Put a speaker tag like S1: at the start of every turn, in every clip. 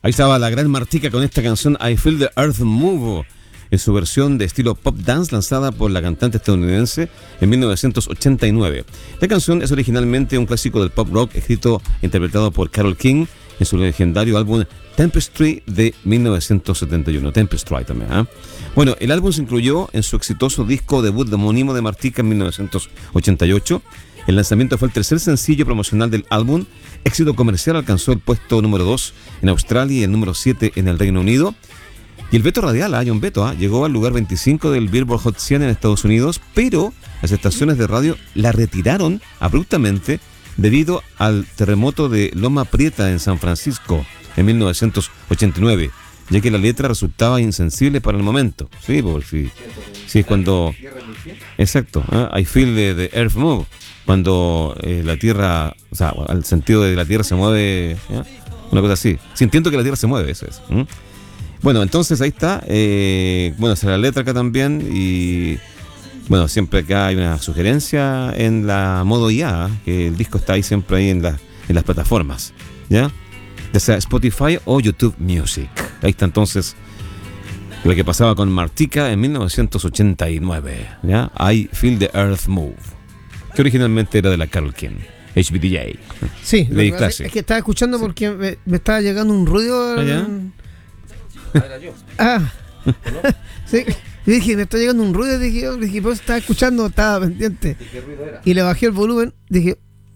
S1: Ahí estaba la gran Martika con esta canción I Feel the Earth Move, en su versión de estilo pop dance lanzada por la cantante estadounidense en 1989. La canción es originalmente un clásico del pop rock escrito e interpretado por Carole King en su legendario álbum Tapestry de 1971. Tapestry también, ¿eh? Bueno, el álbum se incluyó en su exitoso disco debut homónimo de Martika en 1988. El lanzamiento fue el tercer sencillo promocional del álbum. Éxito comercial, alcanzó el puesto número 2 en Australia y el número 7 en el Reino Unido. Y el veto radial, John Beto, llegó al lugar 25 del Billboard Hot 100 en Estados Unidos, pero las estaciones de radio la retiraron abruptamente debido al terremoto de Loma Prieta en San Francisco en 1989, ya que la letra resultaba insensible para el momento. Sí, es cuando... Exacto, I feel the earth move, cuando la tierra, o sea, al sentido de la tierra se mueve, ¿ya? Una cosa así, sintiendo que la tierra se mueve, eso es. Bueno, entonces ahí está. Bueno, se la letra acá también. Y bueno, siempre acá hay una sugerencia en la modo IA, que el disco está ahí siempre ahí en las plataformas, ¿ya? Ya sea Spotify o YouTube Music. Ahí está entonces lo que pasaba con Martika en 1989, ¿ya? I Feel the Earth Move, que originalmente era de la Carole King, HBDJ.
S2: Sí,
S1: es
S2: que estaba escuchando porque me estaba llegando un ruido.
S1: ¿Allá?
S3: Era yo.
S2: Sí. Y dije, me está llegando un ruido. Dije, pues estaba escuchando, estaba pendiente.
S3: ¿Qué ruido era?
S2: Y le bajé el volumen. Dije,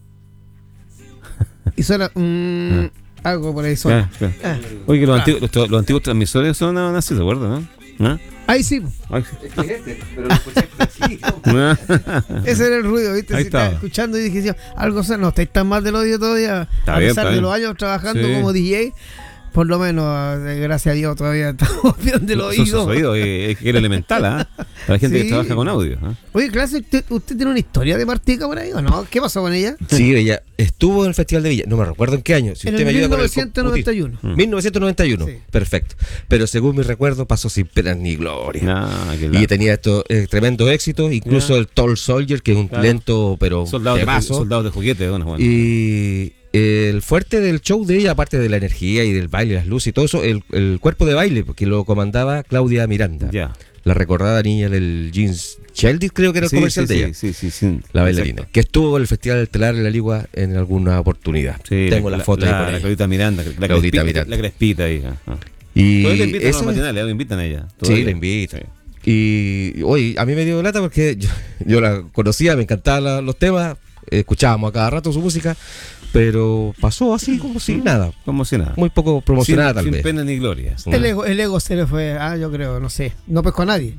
S2: y suena algo por ahí suena.
S1: Oye, que los antiguos transmisores son así, ¿se acuerdan, no?
S2: Ahí sí.
S3: Es que pero lo escuché así.
S2: Ese era el ruido, ¿viste?
S1: Ahí
S2: si estaba escuchando y dije, algo suena. No estáis tan mal del oído todavía.
S1: Está
S2: a
S1: bien,
S2: pesar de los años trabajando como DJ. Por lo menos, gracias a Dios, todavía estamos bien del oído.
S1: Sus oídos, es que era elemental, para la gente que trabaja con audio.
S2: Oye, clase, ¿usted tiene una historia de Martika por ahí o no? ¿Qué pasó con ella?
S3: Sí, ella estuvo en el Festival de Villa, no me recuerdo en qué año. Si
S2: en
S3: usted
S2: el
S3: me ayuda
S2: 1991.
S3: 1991,
S2: Sí.
S3: Perfecto. Pero según mi recuerdo, pasó sin pena ni gloria. Y tenía estos tremendos éxitos, incluso el Tall Soldier, que es un lento, pero
S1: soldados de juguete. Bueno.
S3: Y el fuerte del show de ella, aparte de la energía y del baile, las luces y todo eso, el cuerpo de baile, porque lo comandaba Claudia Miranda, la recordada niña del Jeans Sheldon, creo que era el comercial de ella.
S1: Sí.
S3: La bailarina, que estuvo en el Festival Estelar en la Ligua en alguna oportunidad.
S1: Sí,
S3: tengo la foto ahí por ahí.
S1: La Claudita Miranda, la crespita ahí.
S3: Y
S1: le invitan
S3: eso,
S1: a los matinales, le invitan a ella.
S3: Sí, la invitan. Sí. Y hoy a mí me dio lata porque yo la conocía, me encantaban los temas, escuchábamos a cada rato su música, pero pasó así como si nada.
S1: Como si nada.
S3: Muy poco promocionada tal vez.
S1: Sin pena ni gloria.
S2: El ego se le fue, yo creo, no sé. No pescó a nadie.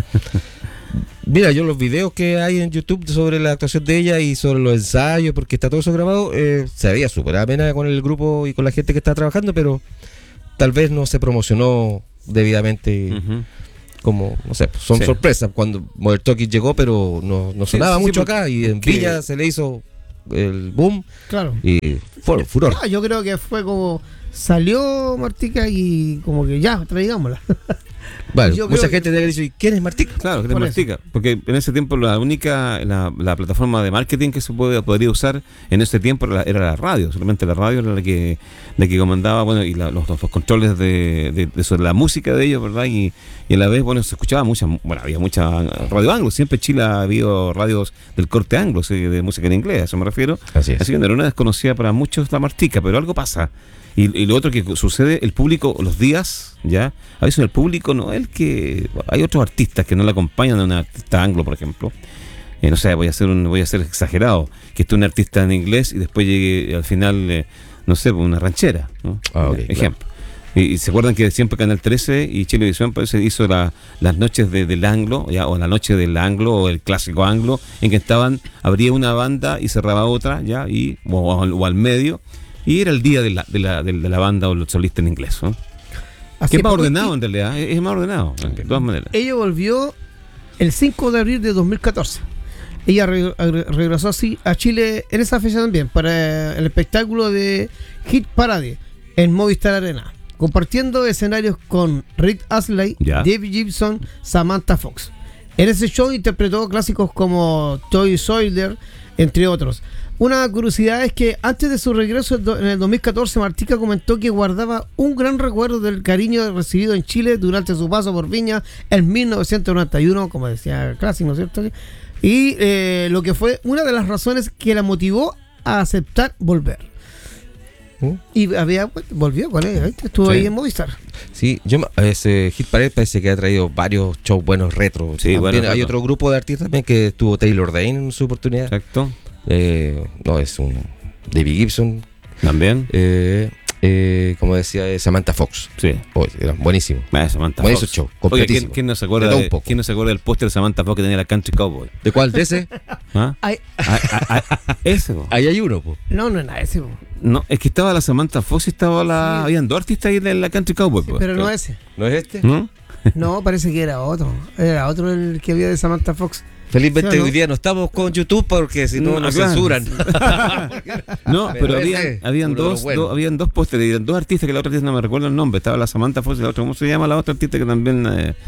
S3: Mira, yo los videos que hay en YouTube sobre la actuación de ella y sobre los ensayos, porque está todo eso grabado, se veía súper amena con el grupo y con la gente que está trabajando, pero tal vez no se promocionó debidamente. Como, no sé, son sorpresas. Cuando Modern Talking llegó, pero no sonaba mucho acá, y en Villa se le hizo el boom.
S2: Claro.
S3: Y fue furor.
S2: Yo creo que fue como salió Martika y como que ya, traigámosla.
S3: Bueno, mucha gente debe decir, ¿quién es Martika?
S1: Claro, ¿quién es Martika? Porque en ese tiempo la plataforma de marketing que se podría usar en ese tiempo era la radio. Solamente la radio era la que comandaba, bueno, y los controles sobre la música de ellos, ¿verdad? Y a la vez, bueno, se escuchaba había mucha radio anglo. Siempre en Chile ha habido radios del corte anglo, de música en inglés, a eso me refiero.
S3: Así es.
S1: Así que no era una desconocida para muchos la Martika, pero algo pasa. Y lo otro que sucede, el público, los días, ya, a veces el público no es el que... Hay otros artistas que no le acompañan a un artista anglo, por ejemplo. No sé, voy a ser exagerado, que esté un artista en inglés y después llegue al final, no sé, una ranchera, ¿no? Ejemplo. Claro. Y se acuerdan que siempre Canal 13 y Chilevisión parece hizo las noches del anglo, ya, o la noche del anglo, o el clásico anglo, en que abría una banda y cerraba otra, ya, o al medio. Y era el día de la banda o el solista en inglés, ¿no? Que es más ordenado en realidad, es más ordenado, de todas maneras.
S2: Ella volvió el 5 de abril de 2014. Ella regresó así a Chile en esa fecha también, para el espectáculo de Hit Parade en Movistar Arena, compartiendo escenarios con Rick Astley, David Gibson, Samantha Fox. En ese show interpretó clásicos como Toy Soldier, entre otros. Una curiosidad es que antes de su regreso en el 2014, Martica comentó que guardaba un gran recuerdo del cariño recibido en Chile durante su paso por Viña en 1991, como decía Classic, ¿no es cierto? Y lo que fue una de las razones que la motivó a aceptar volver. Y volvió con él, ¿viste? Estuvo ahí en Movistar.
S3: Sí, ese Hit Parade parece que ha traído varios shows buenos retro.
S1: Sí, bueno,
S3: hay otro grupo de artistas también que estuvo Taylor Dayne en su oportunidad.
S1: Exacto.
S3: Es un David Gibson.
S1: También.
S3: Como decía, Samantha Fox.
S1: Sí.
S3: Era buenísimo.
S1: Samantha
S3: buenísimo
S1: Fox.
S3: show.
S1: Oye,
S3: Completísimo.
S1: ¿quién no se acuerda del póster de Samantha Fox que tenía la Country Cowboy?
S3: ¿De cuál? ¿De ese?
S1: ¿Ah? Ese, po.
S3: Ahí hay uno, po.
S2: No es nada ese.
S1: No, es que estaba la Samantha Fox y estaba
S2: Sí.
S1: Habían dos artistas ahí en la Country Cowboy, po.
S2: Pero no ese.
S3: ¿No es este?
S1: ¿No?
S2: No, parece que era otro. Era otro el que había de Samantha Fox.
S3: Felizmente
S2: ¿Sí o no?
S3: hoy día no estamos con YouTube porque si no nos
S1: claro.
S3: censuran.
S1: No, pero
S3: ese,
S1: habían
S3: uno de los buenos.
S1: habían dos pósteres, y dos artistas que la otra artista no me recuerdo el nombre. Estaba la Samantha Fox y la otra, ¿cómo se llama la otra artista que también?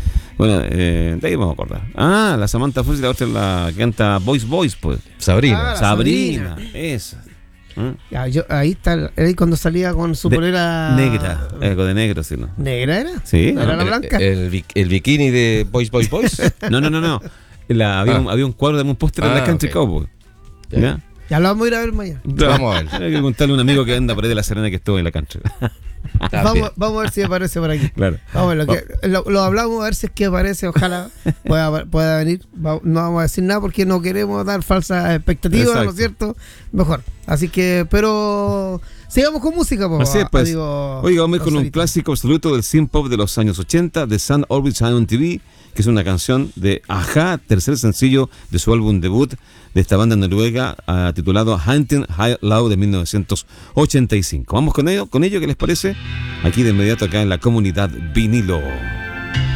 S1: De ahí vamos a acordar. La Samantha Fox y la otra la que canta Voice, pues.
S3: Sabrina.
S2: Ah,
S1: Sabrina, esa.
S2: Ya, ahí está, ahí cuando salía con su polera
S1: Negra, algo de negro, sí, ¿no?
S2: ¿Negra era?
S1: Sí.
S2: ¿No era la blanca?
S3: El bikini de Boys.
S1: No. Había un cuadro de un póster en la Country
S3: ok.
S1: Cowboy. ¿Ya?
S2: Ya lo vamos a ir a ver mañana.
S3: Vamos a ver.
S1: Hay que contarle a un amigo que anda por ahí de La Serena que estuvo en la country.
S2: Vamos a ver si aparece por aquí.
S1: Claro.
S2: Vamos a ver, lo hablamos a ver si es que aparece, ojalá pueda venir. No vamos a decir nada porque no queremos dar falsas expectativas,
S1: Exacto.
S2: ¿no es cierto? Mejor. Así que, pero sigamos con música, po,
S1: Así es, pues.
S2: amigo
S1: Oiga, vamos a ir con un
S2: Rosalito.
S1: clásico absoluto del synth pop de los años 80, The Sun Always Shine on TV, que es una canción de Ajá, tercer sencillo de su álbum debut de esta banda noruega, titulado Hunting High Low de 1985. Vamos con ello, ¿qué les parece? Aquí de inmediato acá en la comunidad vinilo.